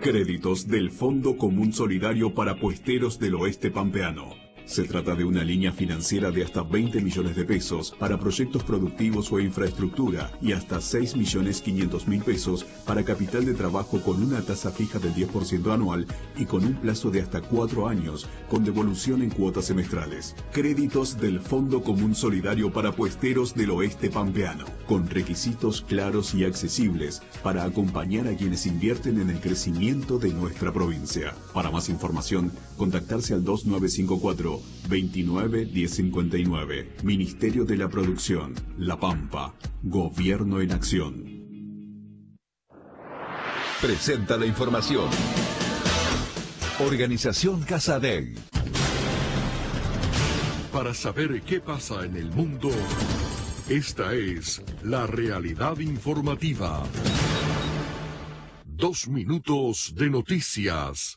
Créditos del Fondo Común Solidario para Puesteros del Oeste Pampeano. Se trata de una línea financiera de hasta 20 millones de pesos para proyectos productivos o infraestructura y hasta 6.500.000 pesos para capital de trabajo con una tasa fija del 10% anual y con un plazo de hasta 4 años con devolución en cuotas semestrales. Créditos del Fondo Común Solidario para Puesteros del Oeste Pampeano, con requisitos claros y accesibles para acompañar a quienes invierten en el crecimiento de nuestra provincia. Para más información, contactarse al 2954 29 1059. Ministerio de la Producción, La Pampa, Gobierno en Acción. Presenta la información. Organización Casadei. Para saber qué pasa en el mundo, esta es la realidad informativa. 2 minutos de noticias.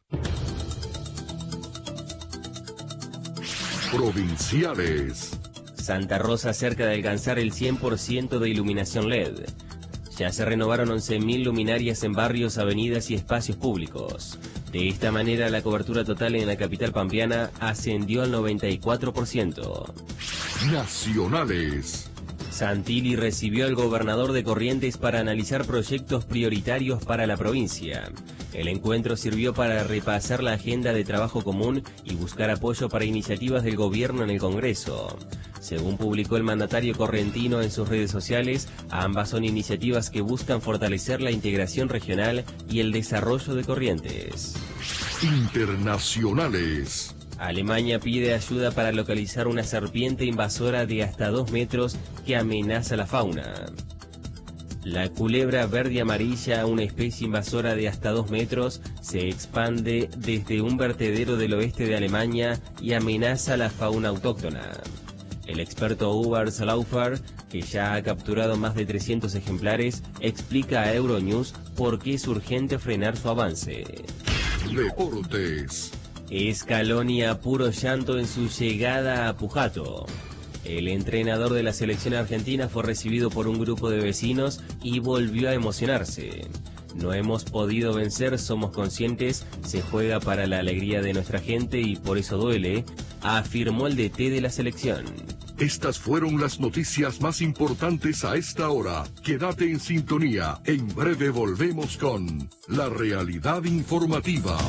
Provinciales. Santa Rosa cerca de alcanzar el 100% de iluminación LED. Ya se renovaron 11.000 luminarias en barrios, avenidas y espacios públicos. De esta manera, la cobertura total en la capital pampeana ascendió al 94%. Nacionales. Santilli recibió al gobernador de Corrientes para analizar proyectos prioritarios para la provincia. El encuentro sirvió para repasar la agenda de trabajo común y buscar apoyo para iniciativas del gobierno en el Congreso. Según publicó el mandatario correntino en sus redes sociales, ambas son iniciativas que buscan fortalecer la integración regional y el desarrollo de Corrientes. Internacionales. Alemania pide ayuda para localizar una serpiente invasora de hasta 2 metros que amenaza la fauna. La culebra verde amarilla, una especie invasora de hasta 2 metros, se expande desde un vertedero del oeste de Alemania y amenaza la fauna autóctona. El experto Uber Salaufer, que ya ha capturado más de 300 ejemplares, explica a Euronews por qué es urgente frenar su avance. Deportes. Scaloni a puro llanto en su llegada a Pujato. El entrenador de la selección argentina fue recibido por un grupo de vecinos y volvió a emocionarse. No hemos podido vencer, somos conscientes, se juega para la alegría de nuestra gente y por eso duele, afirmó el DT de la selección. Estas fueron las noticias más importantes a esta hora. Quédate en sintonía. En breve volvemos con la realidad informativa.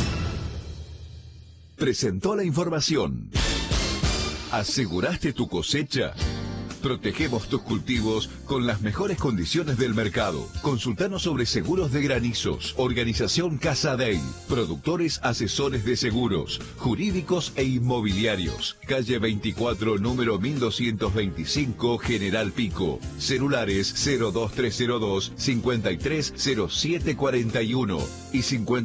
Presentó la información. ¿Aseguraste tu cosecha? Protegemos tus cultivos con las mejores condiciones del mercado. Consultanos sobre seguros de granizos. Organización Casadei. Productores asesores de seguros, jurídicos e inmobiliarios. Calle 24, número 1225, General Pico. Celulares 02302 530741 y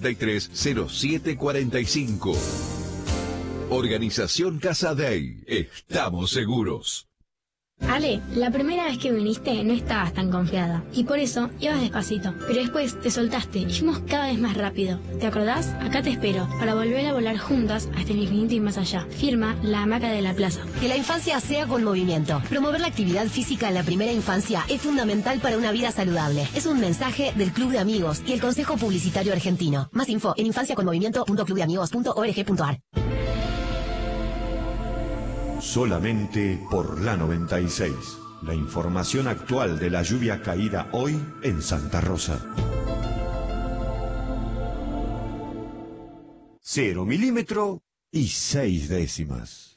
530745. Organización Casadei. Estamos seguros. Ale, la primera vez que viniste no estabas tan confiada y por eso ibas despacito, pero después te soltaste y fuimos cada vez más rápido. ¿Te acordás? Acá te espero para volver a volar juntas hasta el infinito y más allá. Firma La Hamaca de la Plaza. Que la infancia sea con movimiento. Promover la actividad física en la primera infancia es fundamental para una vida saludable. Es un mensaje del Club de Amigos y el Consejo Publicitario Argentino. Más info en infanciaconmovimiento.clubdeamigos.org.ar. Solamente por la 96. La información actual de la lluvia caída hoy en Santa Rosa. 0 milímetros y 6 décimas.